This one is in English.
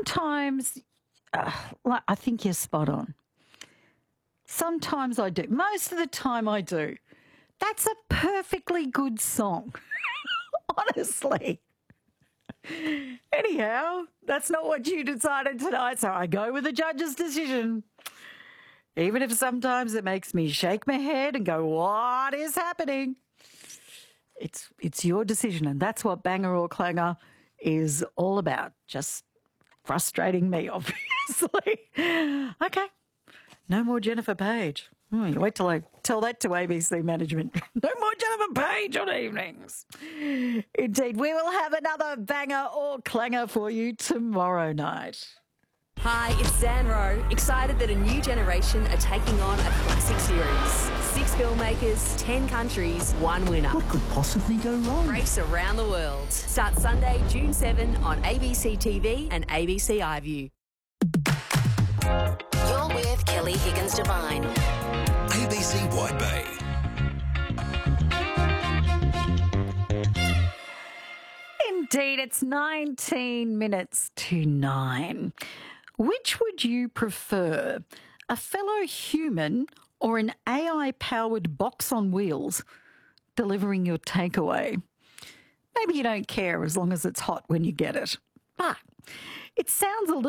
sometimes, I think you're spot on. Sometimes I do. Most of the time I do. That's a perfectly good song, honestly. Anyhow, that's not what you decided tonight, so I go with the judge's decision. Even if sometimes it makes me shake my head and go, what is happening? It's your decision, and that's what Banger or Clanger is all about. Just frustrating me, obviously. Okay. No more Jennifer Page. You wait till I tell that to ABC management. No more Jennifer Page on evenings. Indeed, we will have another Banger or Clanger for you tomorrow night. Hi, it's Zan Rowe, excited that a new generation are taking on a classic series. 6 filmmakers, 10 countries, 1 winner. What could possibly go wrong? Race around the world. Starts Sunday, June 7 on ABC TV and ABC iView. You're with Kelly Higgins Devine. ABC White Bay. Indeed, it's 19 minutes to 9. Which would you prefer, a fellow human or an AI-powered box on wheels delivering your takeaway? Maybe you don't care as long as it's hot when you get it. But it sounds a little